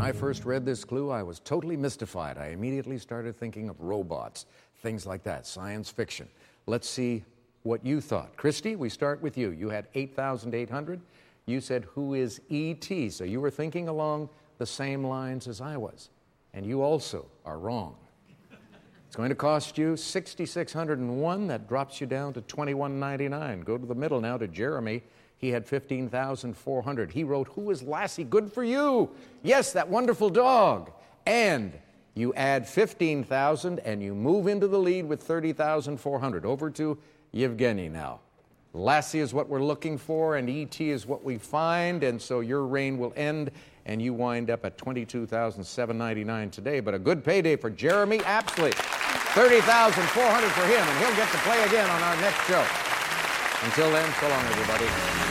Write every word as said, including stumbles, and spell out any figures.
I first read this clue, I was totally mystified. I immediately started thinking of robots, things like that, science fiction. Let's see what you thought. Christy, we start with you. You had eight thousand eight hundred. You said, who is E T? So you were thinking along the same lines as I was. And you also are wrong. It's going to cost you six thousand six hundred one. That drops you down to twenty-one ninety-nine. Go to the middle now to Jeremy. He had fifteen thousand four hundred. He wrote, who is Lassie? Good for you. Yes, that wonderful dog. And you add fifteen thousand and you move into the lead with thirty thousand four hundred. Over to Yevgeny now. Lassie is what we're looking for, and E T is what we find, and so your reign will end, and you wind up at twenty-two thousand seven hundred ninety-nine today. But a good payday for Jeremy Apsley. thirty thousand four hundred for him, and he'll get to play again on our next show. Until then, so long, everybody.